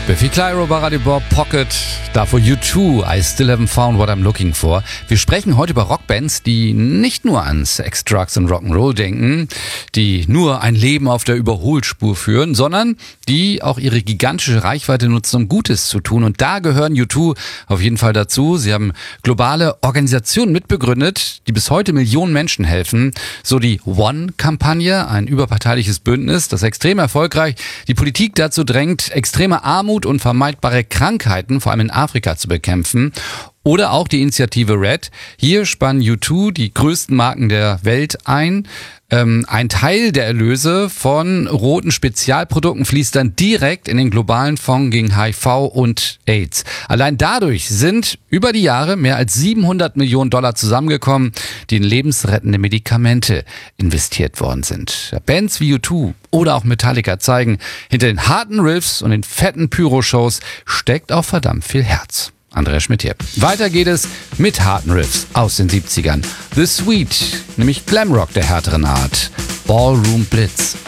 Biffy Clyro bei Radio Bob Pocket, davor U2, I Still Haven't Found What I'm Looking For. Wir sprechen heute über Rockbands, die nicht nur an Sex, Drugs und Rock'n'Roll denken, die nur ein Leben auf der Überholspur führen, sondern die auch ihre gigantische Reichweite nutzen, um Gutes zu tun. Und da gehören U2 auf jeden Fall dazu. Sie haben globale Organisationen mitbegründet, die bis heute Millionen Menschen helfen. So die One-Kampagne, ein überparteiliches Bündnis, das extrem erfolgreich die Politik dazu drängt, extreme Armut und vermeidbare Krankheiten, vor allem in Afrika, zu bekämpfen. Oder auch die Initiative Red. Hier spannen U2 die größten Marken der Welt ein. Ein Teil der Erlöse von roten Spezialprodukten fließt dann direkt in den globalen Fonds gegen HIV und AIDS. Allein dadurch sind über die Jahre mehr als 700 Millionen Dollar zusammengekommen, die in lebensrettende Medikamente investiert worden sind. Bands wie U2 oder auch Metallica zeigen, hinter den harten Riffs und den fetten Pyro-Shows steckt auch verdammt viel Herz. Andreas Schmidt hier. Weiter geht es mit harten Riffs aus den 70ern. The Sweet, nämlich Glamrock der härteren Art. Ballroom Blitz.